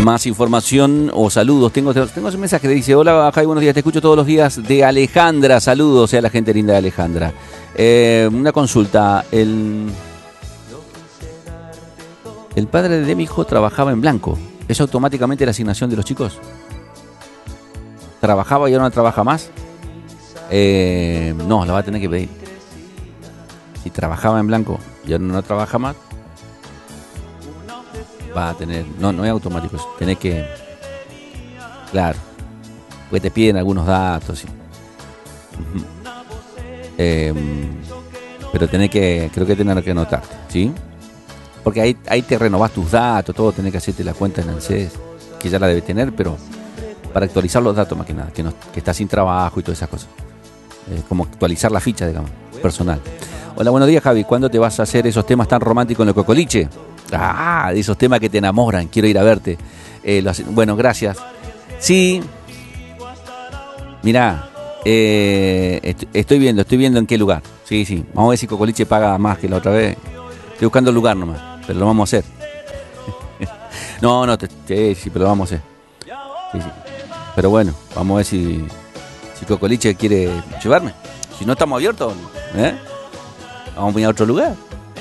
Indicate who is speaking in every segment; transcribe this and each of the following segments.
Speaker 1: Más información o saludos. Tengo un mensaje que dice: hola Javi, buenos días, te escucho todos los días de Alejandra. Saludos a la gente linda de Alejandra. Una consulta. El padre de mi hijo trabajaba en blanco. ¿Es automáticamente la asignación de los chicos? ¿Trabajaba y ahora no trabaja más? No, la va a tener que pedir. Si trabajaba en blanco y ahora no trabaja más, va a tener... No es automático, tenés que... Claro, pues te piden algunos datos. ¿Sí? Pero tenés que... Creo que tenés que anotar, ¿sí? Porque ahí te renovás tus datos, todo, tenés que hacerte la cuenta en ANSES, que ya la debe tener, pero para actualizar los datos más que nada, que está sin trabajo y todas esas cosas. Como actualizar la ficha, digamos, personal. Hola, buenos días, Javi. ¿Cuándo te vas a hacer esos temas tan románticos en el Cocoliche? Ah, de esos temas que te enamoran. Quiero ir a verte. Bueno, gracias. Sí. Mirá, estoy viendo en qué lugar. Sí. Vamos a ver si Cocoliche paga más que la otra vez. Estoy buscando el lugar nomás, pero lo vamos a hacer. Sí, pero lo vamos a hacer. Sí. Pero bueno, vamos a ver si Cocoliche quiere llevarme. Si no estamos abiertos, vamos a ir a otro lugar.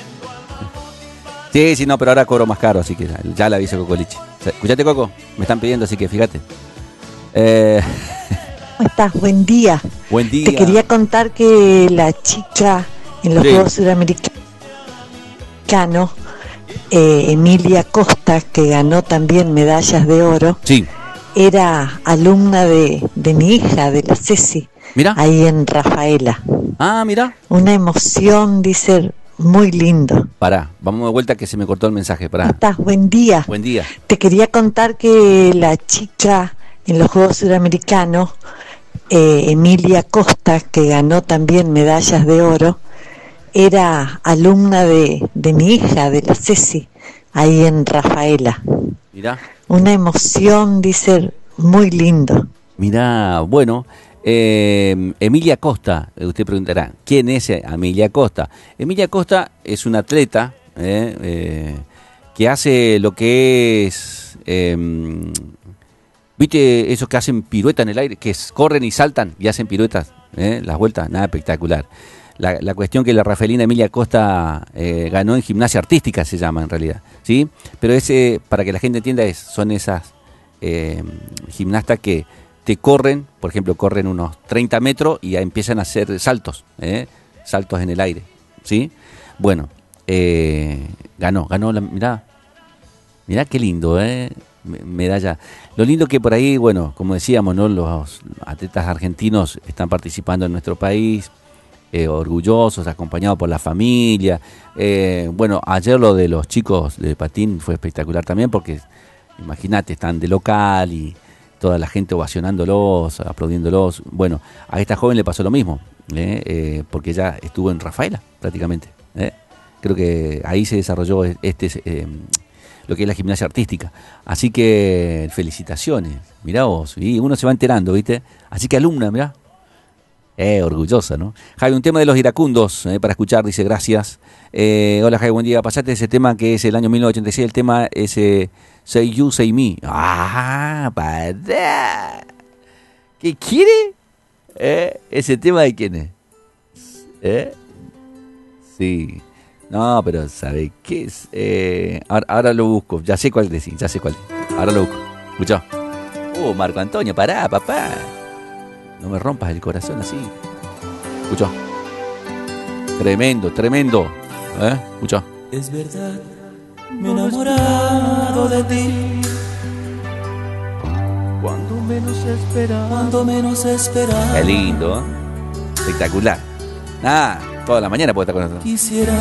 Speaker 1: Sí, no, pero ahora cobro más caro, así que ya le aviso a Cocoliche. Escuchate, Coco, me están pidiendo, así que fíjate.
Speaker 2: ¿Cómo estás? Buen día.
Speaker 1: Buen día.
Speaker 2: Te quería contar que la chica en los Juegos Suramericanos, Emilia Costa, que ganó también medallas de oro,
Speaker 1: sí,
Speaker 2: era alumna de mi hija, de la Ceci,
Speaker 1: ¿mira?
Speaker 2: Ahí en Rafaela.
Speaker 1: Ah, mira.
Speaker 2: Una emoción, dice, muy lindo.
Speaker 1: Pará, vamos de vuelta que se me cortó el mensaje, pará.
Speaker 2: ¿Cómo estás? Buen día.
Speaker 1: Buen día.
Speaker 2: Te quería contar que la chica en los Juegos Suramericanos, Emilia Costa, que ganó también medallas de oro, era alumna de mi hija, de la Ceci, ahí en Rafaela.
Speaker 1: Mirá.
Speaker 2: Una emoción, dice, muy lindo.
Speaker 1: Mirá, bueno, Emilia Costa, usted preguntará, ¿quién es Emilia Costa? Emilia Costa es una atleta que hace lo que es, ¿viste esos que hacen pirueta en el aire? Que corren y saltan y hacen piruetas, las vueltas, nada, espectacular. La cuestión que la rafaelina Emilia Costa ganó en gimnasia artística, se llama en realidad, ¿sí? Pero para que la gente entienda, son esas gimnastas que te corren, por ejemplo, corren unos 30 metros y empiezan a hacer saltos en el aire, ¿sí? Bueno, ganó mirá qué lindo, medalla. Lo lindo que por ahí, bueno, como decíamos, ¿no? Los atletas argentinos están participando en nuestro país, orgullosos, acompañados por la familia. Bueno, ayer lo de los chicos de patín fue espectacular también, porque imagínate, están de local y toda la gente ovacionándolos, aplaudiéndolos. Bueno, a esta joven le pasó lo mismo, porque ella estuvo en Rafaela prácticamente. Creo que ahí se desarrolló lo que es la gimnasia artística. Así que felicitaciones, mirá vos, y uno se va enterando, ¿viste? Así que alumna, mirá. Orgullosa, ¿no? Javi, un tema de los iracundos para escuchar, dice, gracias. Hola Javi, buen día. Pasaste ese tema que es el año 1986, el tema es Say You, Say Me. Ah, para. ¿Qué quiere? ¿Ese tema de quién es? Sí. No, pero ¿sabe qué es? Ahora lo busco, ya sé cuál decir, Ahora lo busco. Escuchá. Marco Antonio, pará, papá. No me rompas el corazón así. Escucha. Tremendo. Escucha.
Speaker 3: Es verdad, me he enamorado de ti. Cuando menos esperaba.
Speaker 1: Qué lindo, ¿eh? Espectacular. Toda la mañana puede estar con nosotros.
Speaker 3: Quisiera